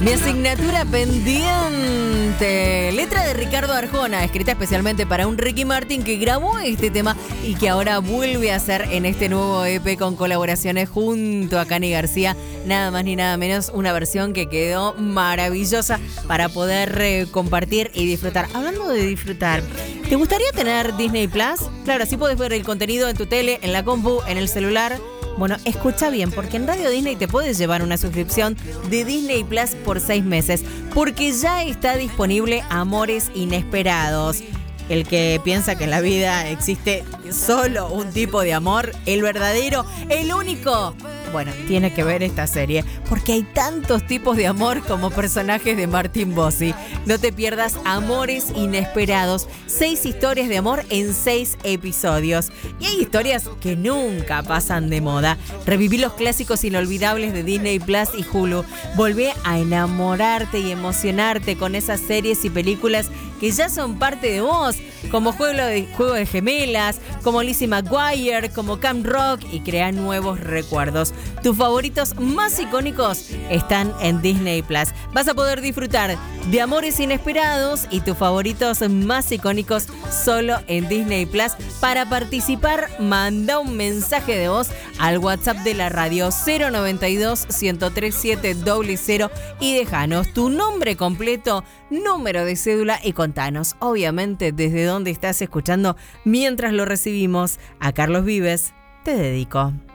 Mi asignatura pendiente. Letra de Ricardo Arjona, escrita especialmente para un Ricky Martin que grabó este tema y que ahora vuelve a hacer en este nuevo EP con colaboraciones junto a Cani García. Nada más ni nada menos, una versión que quedó maravillosa para poder compartir y disfrutar. Hablando de disfrutar, ¿te gustaría tener Disney Plus? Claro, así podés ver el contenido en tu tele, en la compu, en el celular. Bueno, escucha bien, porque en Radio Disney te puedes llevar una suscripción de Disney Plus por 6 meses, porque ya está disponible Amores Inesperados. El que piensa que en la vida existe solo un tipo de amor, el verdadero, el único. Bueno, tiene que ver esta serie, porque hay tantos tipos de amor como personajes de Martín Bossi. No te pierdas Amores Inesperados, 6 historias de amor en 6 episodios. Y hay historias que nunca pasan de moda. Reviví los clásicos inolvidables de Disney Plus y Hulu. Volvé a enamorarte y emocionarte con esas series y películas que ya son parte de vos, como Juego de Gemelas, como Lizzie McGuire, como Camp Rock, y crea nuevos recuerdos. Tus favoritos más icónicos están en Disney Plus. Vas a poder disfrutar de Amores Inesperados y tus favoritos más icónicos solo en Disney Plus. Para participar, manda un mensaje de voz al WhatsApp de la radio 092-103-700 y déjanos tu nombre completo, número de cédula y contanos, obviamente, desde dónde estás escuchando mientras lo recibimos. A Carlos Vives, te dedico.